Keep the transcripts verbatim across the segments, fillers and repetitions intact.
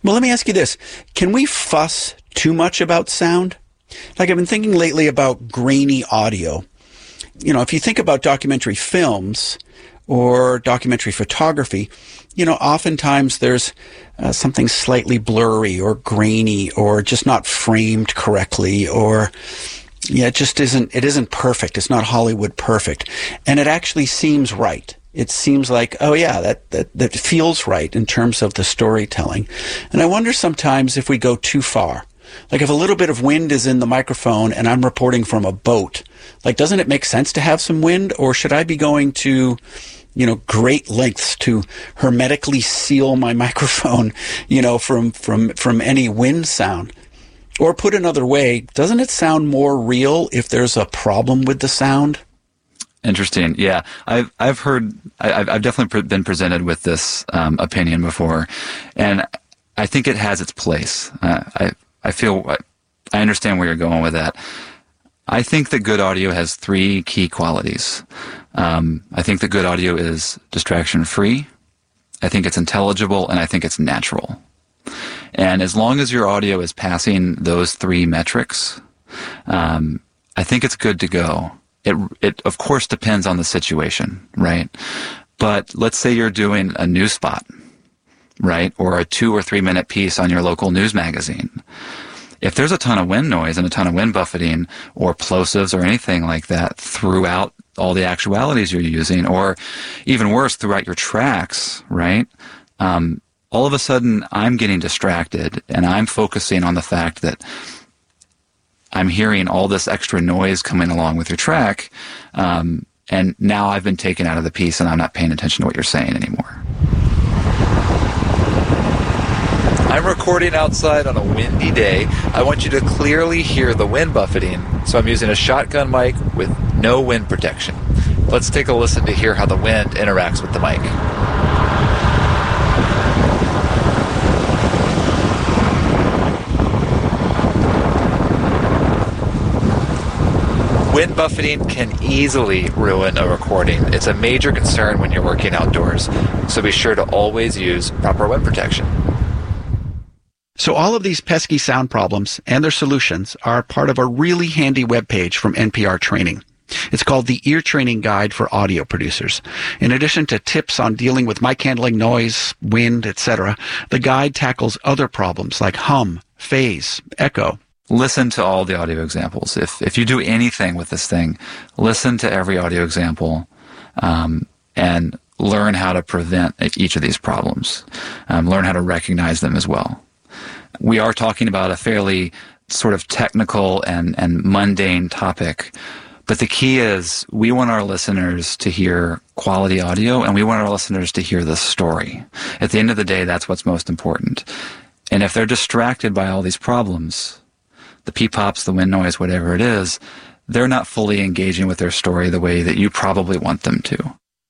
Well, let me ask you this. Can we fuss too much about sound? Like, I've been thinking lately about grainy audio. You know, if you think about documentary films or documentary photography, you know, oftentimes there's uh, something slightly blurry or grainy or just not framed correctly, or yeah, it just isn't, it isn't perfect. It's not Hollywood perfect. And it actually seems right. It seems like, oh yeah, that, that, that feels right in terms of the storytelling. And I wonder sometimes if we go too far. Like if a little bit of wind is in the microphone and I'm reporting from a boat, like doesn't it make sense to have some wind, or should I be going to, you know, great lengths to hermetically seal my microphone, you know, from, from, from any wind sound? Or put another way, doesn't it sound more real if there's a problem with the sound? Interesting. Yeah, I've I've heard I've I've definitely been presented with this um, opinion before, and I think it has its place. Uh, I I feel I understand where you're going with that. I think that good audio has three key qualities. Um, I think that good audio is distraction free. I think it's intelligible, and I think it's natural. And as long as your audio is passing those three metrics, um, I think it's good to go. It, it, of course, depends on the situation, right? But let's say you're doing a news spot, right? Or a two or three minute piece on your local news magazine. If there's a ton of wind noise and a ton of wind buffeting or plosives or anything like that throughout all the actualities you're using, or even worse, throughout your tracks, right? Um, all of a sudden, I'm getting distracted and I'm focusing on the fact that I'm hearing all this extra noise coming along with your track, um, and now I've been taken out of the piece and I'm not paying attention to what you're saying anymore. I'm recording outside on a windy day. I want you to clearly hear the wind buffeting, so I'm using a shotgun mic with no wind protection. Let's take a listen to hear how the wind interacts with the mic. Wind buffeting can easily ruin a recording. It's a major concern when you're working outdoors, so be sure to always use proper wind protection. So all of these pesky sound problems and their solutions are part of a really handy webpage from N P R Training. It's called the Ear Training Guide for Audio Producers. In addition to tips on dealing with mic handling, noise, wind, et cetera, the guide tackles other problems like hum, phase, echo. Listen to all the audio examples. If if you do anything with this thing, listen to every audio example um, and learn how to prevent each of these problems. Um, learn how to recognize them as well. We are talking about a fairly sort of technical and, and mundane topic, but the key is we want our listeners to hear quality audio, and we want our listeners to hear the story. At the end of the day, that's what's most important. And if they're distracted by all these problems, the peepops, the wind noise, whatever it is, they're not fully engaging with their story the way that you probably want them to.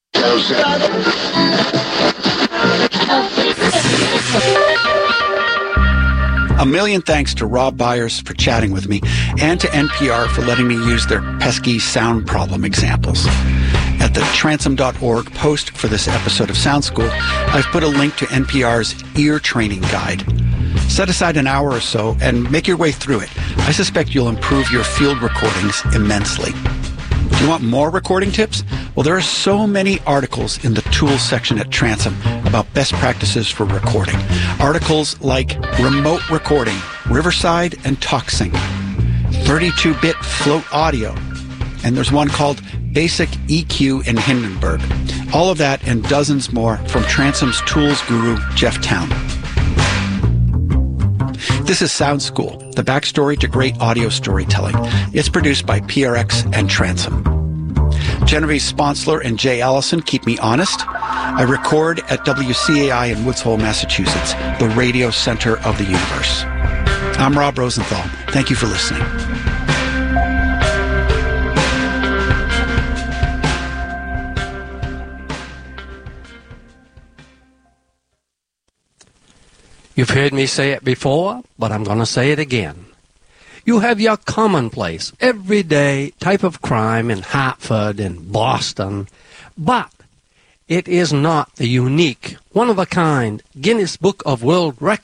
A million thanks to Rob Byers for chatting with me, and to N P R for letting me use their pesky sound problem examples. At the transom dot org post for this episode of Sound School, I've put a link to N P R's Ear Training Guide. Set aside an hour or so and make your way through it. I suspect you'll improve your field recordings immensely. Do you want more recording tips? Well, there are so many articles in the tools section at Transom about best practices for recording. Articles like remote recording, Riverside and TalkSync, thirty-two bit float audio, and there's one called Basic E Q in Hindenburg. All of that and dozens more from Transom's tools guru, Jeff Town. This is Sound School, the backstory to great audio storytelling. It's produced by P R X and Transom. Genevieve Sponsler and Jay Allison keep me honest. I record at W C A I in Woods Hole, Massachusetts, the radio center of the universe. I'm Rob Rosenthal. Thank you for listening. You've heard me say it before, but I'm going to say it again. You have your commonplace, everyday type of crime in Hartford and Boston, but it is not the unique, one-of-a-kind Guinness Book of World Records